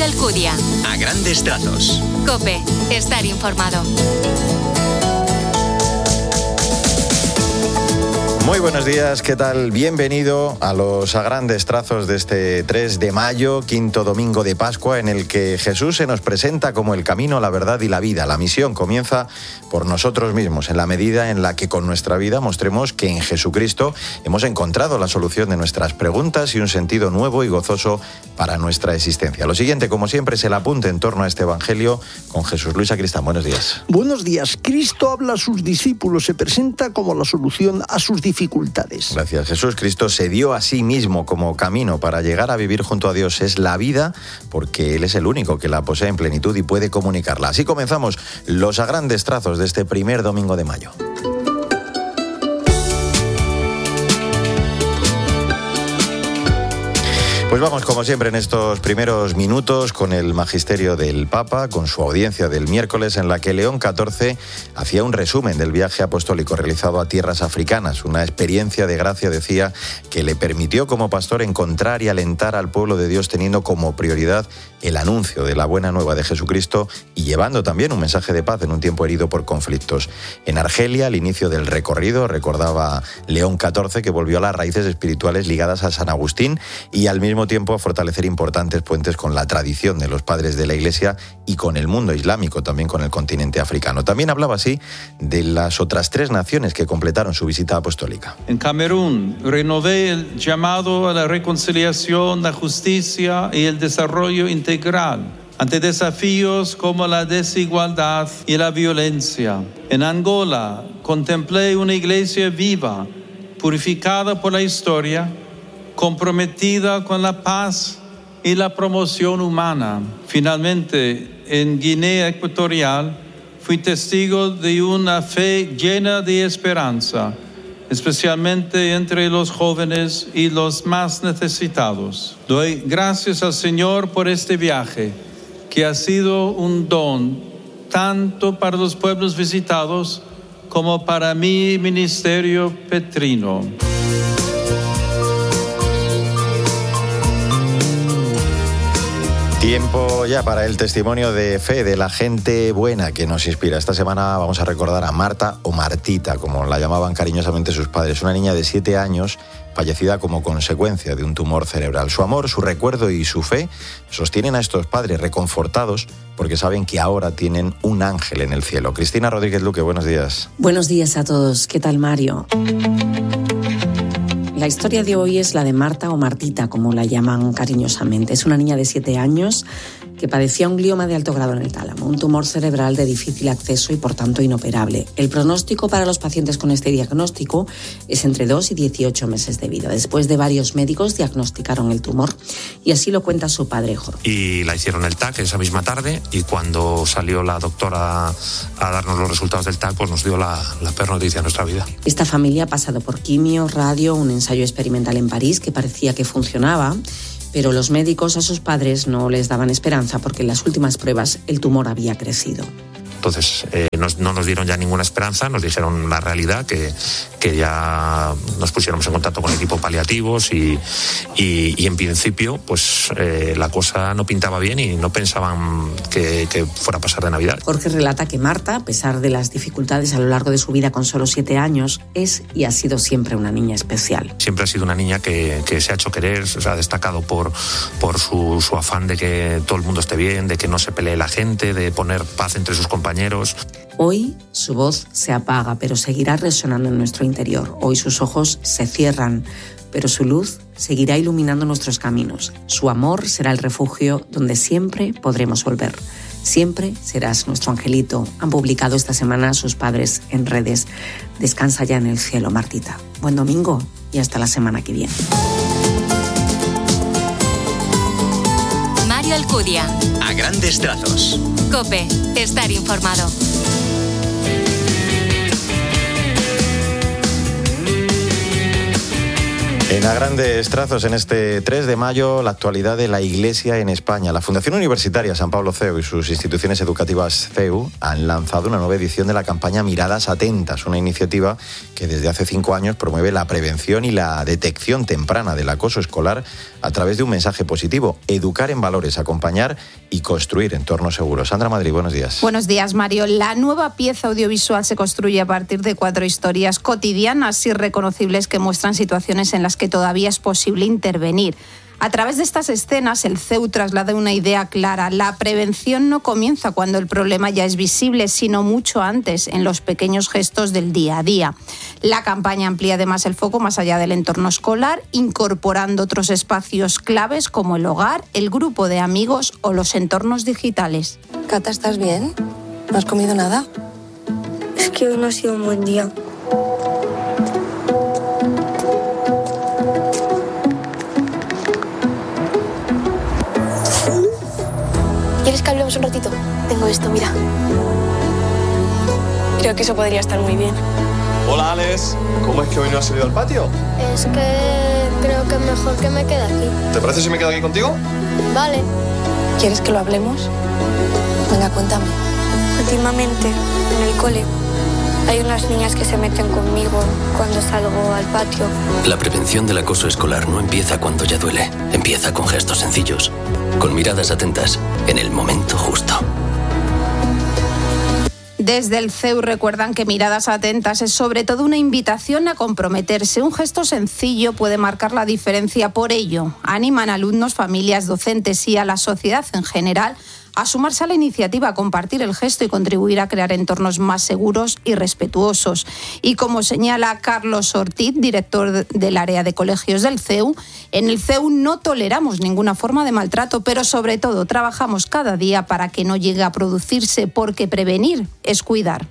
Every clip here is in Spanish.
Mario Alcudia. A grandes trazos. COPE. Estar informado. Muy buenos días, ¿qué tal? Bienvenido a los A Grandes Trazos de este 3 de mayo, quinto domingo de Pascua, en el que Jesús se nos presenta como el camino, la verdad y la vida. La misión comienza por nosotros mismos, en la medida en la que con nuestra vida mostremos que en Jesucristo hemos encontrado la solución de nuestras preguntas y un sentido nuevo y gozoso para nuestra existencia. Lo siguiente, como siempre, es el apunte en torno a este Evangelio con Jesús Luis Sacristán. Buenos días. Buenos días. Cristo habla a sus discípulos, se presenta como la solución a sus dificultades. Gracias, Jesús. Cristo se dio a sí mismo como camino para llegar a vivir junto a Dios. Es la vida porque Él es el único que la posee en plenitud y puede comunicarla. Así comenzamos los A Grandes Trazos de este primer domingo de mayo. Pues vamos, como siempre, en estos primeros minutos con el magisterio del Papa, con su audiencia del miércoles, en la que León XIV hacía un resumen del viaje apostólico realizado a tierras africanas. Una experiencia de gracia, decía, que le permitió como pastor encontrar y alentar al pueblo de Dios, teniendo como prioridad el anuncio de la buena nueva de Jesucristo y llevando también un mensaje de paz en un tiempo herido por conflictos. En Argelia, al inicio del recorrido, recordaba León XIV que volvió a las raíces espirituales ligadas a San Agustín y al mismo tiempo a fortalecer importantes puentes con la tradición de los padres de la Iglesia y con el mundo islámico, también con el continente africano. También hablaba así de las otras 3 naciones que completaron su visita apostólica. En Camerún, renové el llamado a la reconciliación, la justicia y el desarrollo integral ante desafíos como la desigualdad y la violencia. En Angola, contemplé una iglesia viva, purificada por la historia, comprometida con la paz y la promoción humana. Finalmente, en Guinea Ecuatorial, fui testigo de una fe llena de esperanza, especialmente entre los jóvenes y los más necesitados. Doy gracias al Señor por este viaje, que ha sido un don tanto para los pueblos visitados como para mi ministerio petrino. Tiempo ya para el testimonio de fe de la gente buena que nos inspira. Esta semana vamos a recordar a Marta, o Martita, como la llamaban cariñosamente sus padres, una niña de 7 años fallecida como consecuencia de un tumor cerebral. Su amor, su recuerdo y su fe sostienen a estos padres reconfortados porque saben que ahora tienen un ángel en el cielo. Cristina Rodríguez Luque, buenos días. Buenos días a todos. ¿Qué tal, Mario? La historia de hoy es la de Marta, o Martita, como la llaman cariñosamente. Es una niña de 7 años que padecía un glioma de alto grado en el tálamo, un tumor cerebral de difícil acceso y por tanto inoperable. El pronóstico para los pacientes con este diagnóstico es entre 2 y 18 meses de vida. Después de varios médicos diagnosticaron el tumor y así lo cuenta su padre, Jorge. Y la hicieron el TAC esa misma tarde y cuando salió la doctora a darnos los resultados del TAC, pues nos dio la peor noticia de nuestra vida. Esta familia ha pasado por quimio, radio, un ensayo experimental en París que parecía que funcionaba, pero los médicos a sus padres no les daban esperanza porque en las últimas pruebas el tumor había crecido. Entonces no nos dieron ya ninguna esperanza, nos dijeron la realidad, que ya nos pusiéramos en contacto con equipo paliativos y en principio pues la cosa no pintaba bien y no pensaban que fuera a pasar de Navidad. Jorge relata que Marta, a pesar de las dificultades a lo largo de su vida con solo 7 años, es y ha sido siempre una niña especial. Siempre ha sido una niña que se ha hecho querer, se ha destacado por su afán de que todo el mundo esté bien, de que no se pelee la gente, de poner paz entre sus compañeros. Hoy su voz se apaga, pero seguirá resonando en nuestro interior. Hoy sus ojos se cierran, pero su luz seguirá iluminando nuestros caminos. Su amor será el refugio donde siempre podremos volver. Siempre serás nuestro angelito. Han publicado esta semana sus padres en redes. Descansa ya en el cielo, Martita. Buen domingo y hasta la semana que viene. Mario Alcudia. A grandes trazos. COPE. Estar informado. En A Grandes Trazos, en este 3 de mayo, la actualidad de la Iglesia en España. La Fundación Universitaria San Pablo CEU y sus instituciones educativas CEU han lanzado una nueva edición de la campaña Miradas Atentas, una iniciativa que desde hace 5 años promueve la prevención y la detección temprana del acoso escolar a través de un mensaje positivo: educar en valores, acompañar y construir entornos seguros. Sandra Madrid, buenos días. Buenos días, Mario. La nueva pieza audiovisual se construye a partir de 4 historias cotidianas y reconocibles que muestran situaciones en las que todavía es posible intervenir. A través de estas escenas, el CEU traslada una idea clara: la prevención no comienza cuando el problema ya es visible, sino mucho antes, en los pequeños gestos del día a día. La campaña amplía además el foco más allá del entorno escolar, incorporando otros espacios claves como el hogar, el grupo de amigos o los entornos digitales. Cata, ¿estás bien? ¿No has comido nada? Es que hoy no ha sido un buen día. ¿Quieres que hablemos un ratito? Tengo esto, mira. Creo que eso podría estar muy bien. Hola, Alex. ¿Cómo es que hoy no has salido al patio? Es que creo que es mejor que me quede aquí. ¿Te parece si me quedo aquí contigo? Vale. ¿Quieres que lo hablemos? Venga, cuéntame. Últimamente, en el cole, hay unas niñas que se meten conmigo cuando salgo al patio. La prevención del acoso escolar no empieza cuando ya duele. Empieza con gestos sencillos, con miradas atentas, en el momento justo. Desde el CEU recuerdan que Miradas Atentas es sobre todo una invitación a comprometerse. Un gesto sencillo puede marcar la diferencia. Por ello, animan a alumnos, familias, docentes y a la sociedad en general a sumarse a la iniciativa, a compartir el gesto y contribuir a crear entornos más seguros y respetuosos. Y como señala Carlos Ortiz, director del área de colegios del CEU, en el CEU no toleramos ninguna forma de maltrato, pero sobre todo trabajamos cada día para que no llegue a producirse, porque prevenir es cuidar.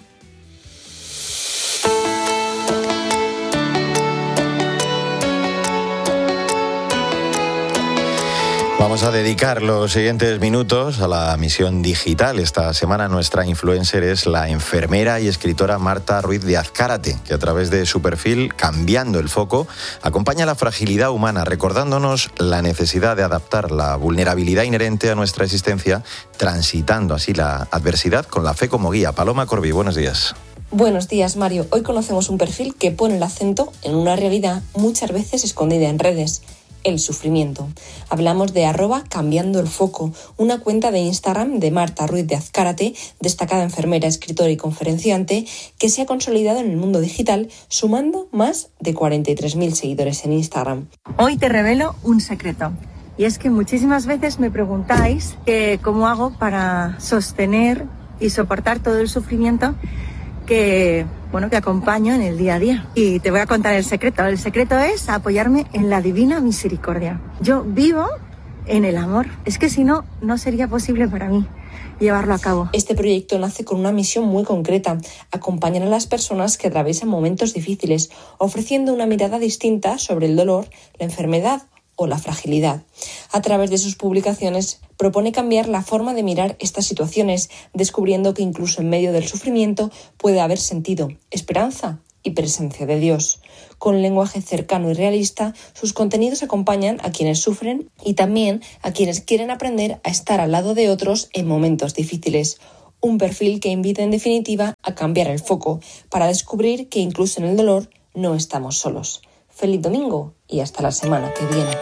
Vamos a dedicar los siguientes minutos a la misión digital. Esta semana nuestra influencer es la enfermera y escritora Marta Ruiz de Azcárate, que a través de su perfil Cambiando el Foco acompaña la fragilidad humana, recordándonos la necesidad de adaptar la vulnerabilidad inherente a nuestra existencia, transitando así la adversidad con la fe como guía. Paloma Corbí, buenos días. Buenos días, Mario. Hoy conocemos un perfil que pone el acento en una realidad muchas veces escondida en redes: el sufrimiento. Hablamos de @cambiandoelfoco, una cuenta de Instagram de Marta Ruiz de Azcárate, destacada enfermera, escritora y conferenciante, que se ha consolidado en el mundo digital, sumando más de 43.000 seguidores en Instagram. Hoy te revelo un secreto. Y es que muchísimas veces me preguntáis cómo hago para sostener y soportar todo el sufrimiento que acompaño en el día a día. Y te voy a contar el secreto. El secreto es apoyarme en la divina misericordia. Yo vivo en el amor. Es que si no, no sería posible para mí llevarlo a cabo. Este proyecto nace con una misión muy concreta: acompañar a las personas que atraviesan momentos difíciles, ofreciendo una mirada distinta sobre el dolor, la enfermedad o la fragilidad. A través de sus publicaciones propone cambiar la forma de mirar estas situaciones, descubriendo que incluso en medio del sufrimiento puede haber sentido, esperanza y presencia de Dios. Con lenguaje cercano y realista, sus contenidos acompañan a quienes sufren y también a quienes quieren aprender a estar al lado de otros en momentos difíciles. Un perfil que invita en definitiva a cambiar el foco para descubrir que incluso en el dolor no estamos solos. Feliz domingo y hasta la semana que viene.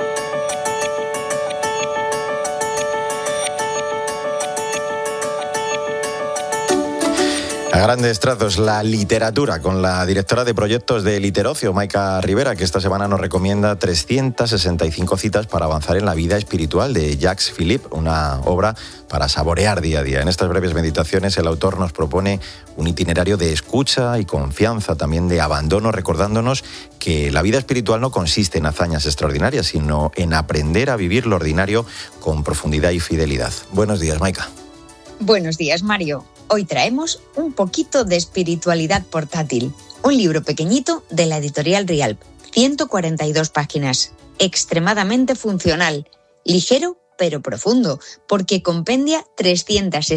A grandes trazos, la literatura, con la directora de proyectos de Literocio, Maika Rivera, que esta semana nos recomienda 365 citas para avanzar en la vida espiritual, de Jacques Philippe, una obra para saborear día a día. En estas breves meditaciones el autor nos propone un itinerario de escucha y confianza, también de abandono, recordándonos que la vida espiritual no consiste en hazañas extraordinarias, sino en aprender a vivir lo ordinario con profundidad y fidelidad. Buenos días, Maika. Buenos días, Mario. Hoy traemos un poquito de espiritualidad portátil. Un libro pequeñito de la editorial Rialp. 142 páginas. Extremadamente funcional. Ligero pero profundo, porque compendia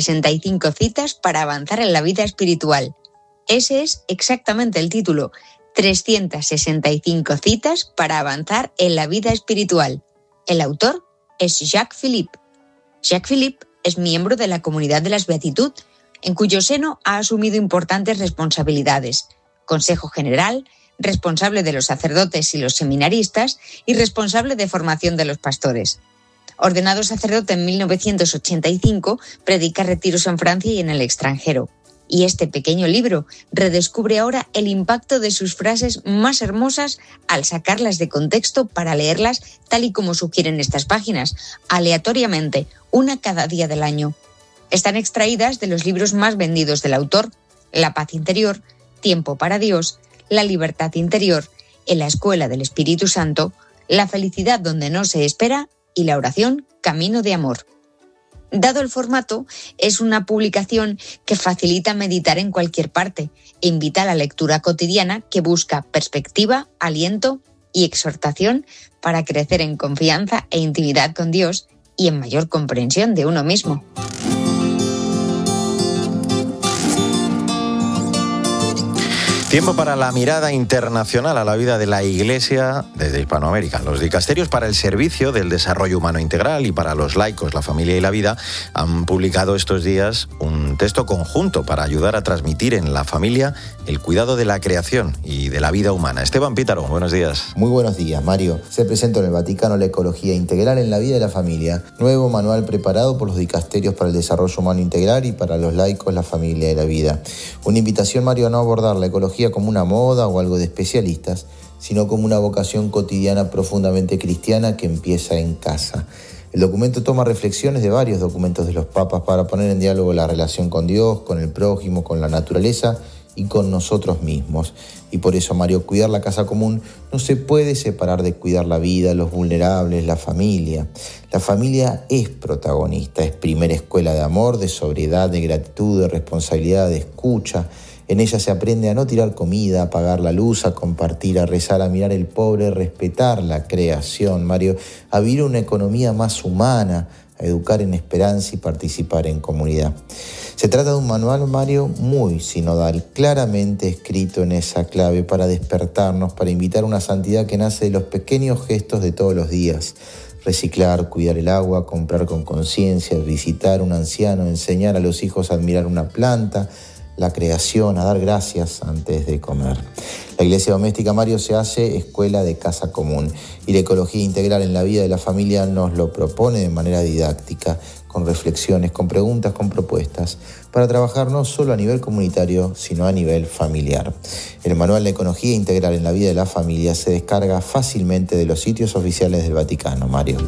365 citas para avanzar en la vida espiritual. Ese es exactamente el título. 365 citas para avanzar en la vida espiritual. El autor es Jacques Philippe. Jacques Philippe es miembro de la Comunidad de las Beatitud, en cuyo seno ha asumido importantes responsabilidades: Consejo General, responsable de los sacerdotes y los seminaristas y responsable de formación de los pastores. Ordenado sacerdote en 1985, predica retiros en Francia y en el extranjero. Y este pequeño libro redescubre ahora el impacto de sus frases más hermosas al sacarlas de contexto para leerlas tal y como sugieren estas páginas, aleatoriamente, una cada día del año. Están extraídas de los libros más vendidos del autor: La paz interior, Tiempo para Dios, La libertad interior, En la escuela del Espíritu Santo, La felicidad donde no se espera y La oración, camino de amor. Dado el formato, es una publicación que facilita meditar en cualquier parte e invita a la lectura cotidiana que busca perspectiva, aliento y exhortación para crecer en confianza e intimidad con Dios y en mayor comprensión de uno mismo. Tiempo para la mirada internacional a la vida de la Iglesia desde Hispanoamérica. Los dicasterios para el servicio del desarrollo humano integral y para los laicos, la familia y la vida han publicado estos días un texto conjunto para ayudar a transmitir en la familia el cuidado de la creación y de la vida humana. Esteban Pítaro, buenos días. Muy buenos días, Mario. Se presentó en el Vaticano la ecología integral en la vida de la familia, nuevo manual preparado por los dicasterios para el desarrollo humano integral y para los laicos, la familia y la vida. Una invitación, Mario, a no abordar la ecología como una moda o algo de especialistas, sino como una vocación cotidiana profundamente cristiana que empieza en casa. El documento toma reflexiones de varios documentos de los papas para poner en diálogo la relación con Dios, con el prójimo, con la naturaleza y con nosotros mismos. Y por eso, Mario, cuidar la casa común no se puede separar de cuidar la vida, los vulnerables, la familia. La familia es protagonista, es primera escuela de amor, de sobriedad, de gratitud, de responsabilidad, de escucha. En ella se aprende a no tirar comida, a apagar la luz, a compartir, a rezar, a mirar el pobre, a respetar la creación, Mario, a vivir una economía más humana, a educar en esperanza y participar en comunidad. Se trata de un manual, Mario, muy sinodal, claramente escrito en esa clave para despertarnos, para invitar a una santidad que nace de los pequeños gestos de todos los días. Reciclar, cuidar el agua, comprar con conciencia, visitar a un anciano, enseñar a los hijos a admirar una planta, la creación, a dar gracias antes de comer. La iglesia doméstica, Mario, se hace escuela de casa común y la ecología integral en la vida de la familia nos lo propone de manera didáctica, con reflexiones, con preguntas, con propuestas, para trabajar no solo a nivel comunitario, sino a nivel familiar. El manual de ecología integral en la vida de la familia se descarga fácilmente de los sitios oficiales del Vaticano, Mario.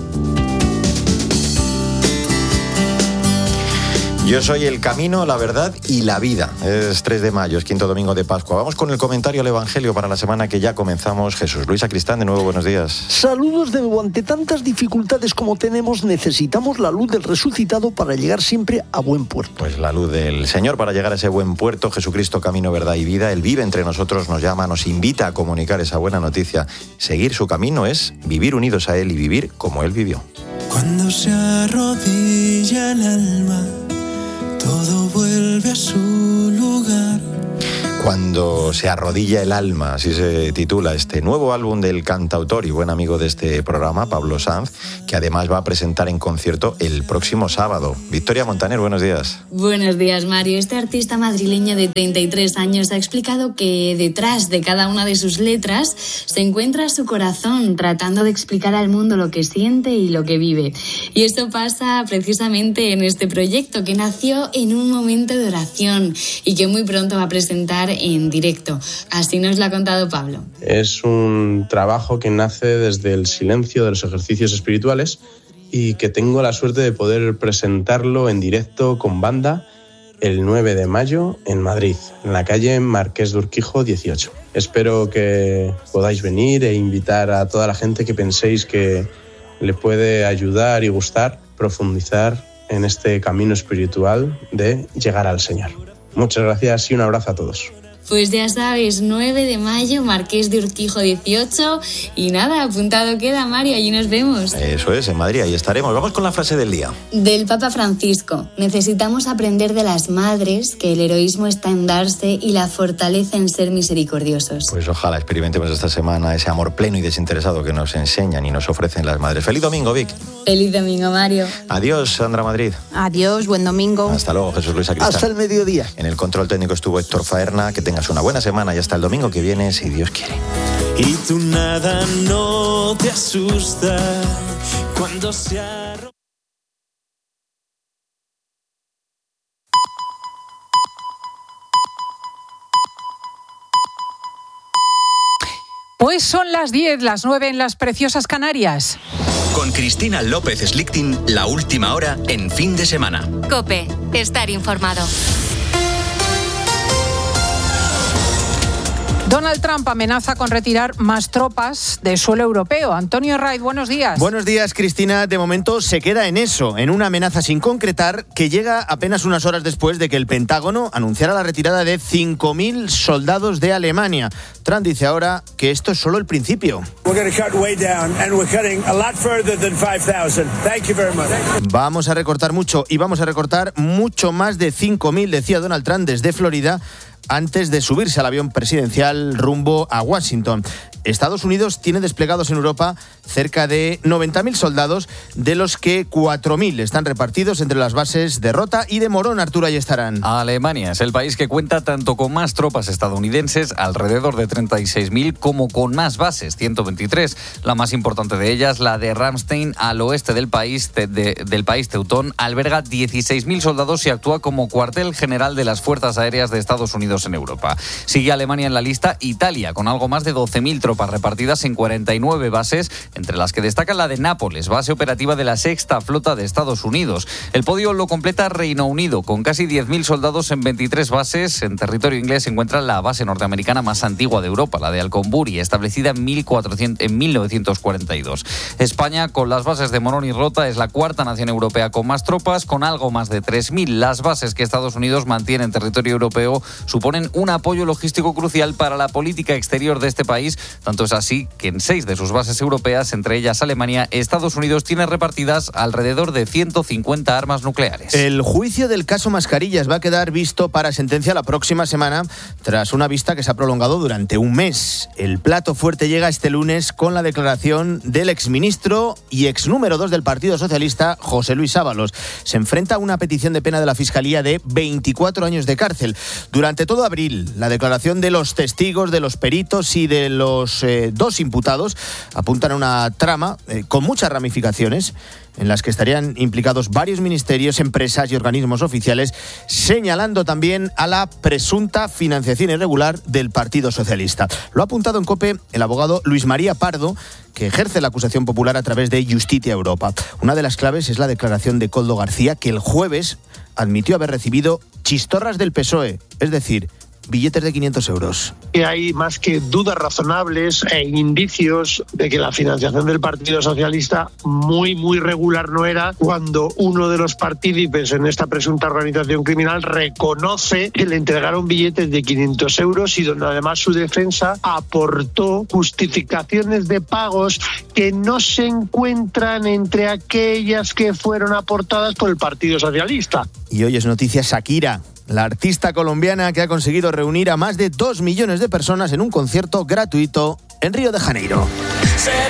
Yo soy el camino, la verdad y la vida. Es 3 de mayo, es quinto domingo de Pascua. Vamos con el comentario al Evangelio para la semana que ya comenzamos. Jesús Luis Sacristán, de nuevo, buenos días. Saludos de nuevo. Ante tantas dificultades como tenemos, necesitamos la luz del resucitado para llegar siempre a buen puerto. Pues la luz del Señor para llegar a ese buen puerto. Jesucristo, camino, verdad y vida. Él vive entre nosotros, nos llama, nos invita a comunicar esa buena noticia. Seguir su camino es vivir unidos a Él y vivir como Él vivió. Cuando se arrodilla el alma, todo vuelve a su lugar. Cuando se arrodilla el alma, así se titula este nuevo álbum del cantautor y buen amigo de este programa, Pablo Sanz, que además va a presentar en concierto el próximo sábado. Victoria Montaner, buenos días. Buenos días, Mario. Este artista madrileño de 33 años ha explicado que detrás de cada una de sus letras se encuentra su corazón, tratando de explicar al mundo lo que siente y lo que vive. Y esto pasa precisamente en este proyecto que nació en un momento de oración y que muy pronto va a presentar en directo. Así nos lo ha contado Pablo. Es un trabajo que nace desde el silencio de los ejercicios espirituales y que tengo la suerte de poder presentarlo en directo con banda el 9 de mayo en Madrid, en la calle Marqués de Urquijo 18. Espero que podáis venir e invitar a toda la gente que penséis que le puede ayudar y gustar profundizar en este camino espiritual de llegar al Señor. Muchas gracias y un abrazo a todos. Pues ya sabes, 9 de mayo, Marqués de Urquijo 18. Y nada, apuntado queda, Mario, allí nos vemos. Eso es, en Madrid, ahí estaremos. Vamos con la frase del día. Del Papa Francisco. Necesitamos aprender de las madres que el heroísmo está en darse y la fortaleza en ser misericordiosos. Pues ojalá experimentemos esta semana ese amor pleno y desinteresado que nos enseñan y nos ofrecen las madres. ¡Feliz domingo, Vic! Feliz domingo, Mario. Adiós, Sandra Madrid. Adiós, buen domingo. Hasta luego, Jesús Luis Sacristán. Hasta el mediodía. En el control técnico estuvo Héctor Faerna. Que tengas una buena semana y hasta el domingo que viene, si Dios quiere. Y tú nada no te asusta cuando se arroja. Pues son las 10, las 9 en las preciosas Canarias. Con Cristina López Slichting, la última hora en fin de semana. COPE, estar informado. Donald Trump amenaza con retirar más tropas de suelo europeo. Antonio Herraiz, buenos días. Buenos días, Cristina. De momento se queda en eso, en una amenaza sin concretar que llega apenas unas horas después de que el Pentágono anunciara la retirada de 5.000 soldados de Alemania. Trump dice ahora que esto es solo el principio. Vamos a recortar mucho y vamos a recortar mucho más de 5.000, decía Donald Trump desde Florida, antes de subirse al avión presidencial rumbo a Washington. Estados Unidos tiene desplegados en Europa cerca de 90.000 soldados, de los que 4.000 están repartidos entre las bases de Rota y de Morón. Arturo, ahí estarán. Alemania es el país que cuenta tanto con más tropas estadounidenses, alrededor de 36.000, como con más bases, 123. La más importante de ellas, la de Ramstein, al oeste del país teutón, alberga 16.000 soldados y actúa como cuartel general de las fuerzas aéreas de Estados Unidos en Europa. Sigue Alemania en la lista Italia, con algo más de 12.000 tropas repartidas en 49 bases, entre las que destaca la de Nápoles, base operativa de la Sexta Flota de Estados Unidos. El podio lo completa Reino Unido, con casi 10.000 soldados en 23 bases. En territorio inglés se encuentra la base norteamericana más antigua de Europa, la de Alconbury, establecida en 1942. España, con las bases de Morón y Rota, es la cuarta nación europea con más tropas, con algo más de 3.000. Las bases que Estados Unidos mantiene en territorio europeo suponen un apoyo logístico crucial para la política exterior de este país. Tanto es así que en 6 de sus bases europeas, entre ellas Alemania, Estados Unidos tiene repartidas alrededor de 150 armas nucleares. El juicio del caso Mascarillas va a quedar visto para sentencia la próxima semana, tras una vista que se ha prolongado durante un mes. El plato fuerte llega este lunes con la declaración del exministro y ex número 2 del Partido Socialista, José Luis Ábalos. Se enfrenta a una petición de pena de la Fiscalía de 24 años de cárcel. Durante todo abril, la declaración de los testigos, de los peritos y de los dos imputados apuntan a una trama con muchas ramificaciones, en las que estarían implicados varios ministerios, empresas y organismos oficiales, señalando también a la presunta financiación irregular del Partido Socialista. Lo ha apuntado en COPE el abogado Luis María Pardo, que ejerce la acusación popular a través de Justitia Europa. Una de las claves es la declaración de Koldo García, que el jueves admitió haber recibido chistorras del PSOE, es decir, billetes de 500 euros. Hay más que dudas razonables e indicios de que la financiación del Partido Socialista muy regular no era, cuando uno de los partícipes en esta presunta organización criminal reconoce que le entregaron billetes de 500 euros y donde además su defensa aportó justificaciones de pagos que no se encuentran entre aquellas que fueron aportadas por el Partido Socialista. Y hoy es noticia Shakira, la artista colombiana que ha conseguido reunir a más de 2 millones de personas en un concierto gratuito en Río de Janeiro.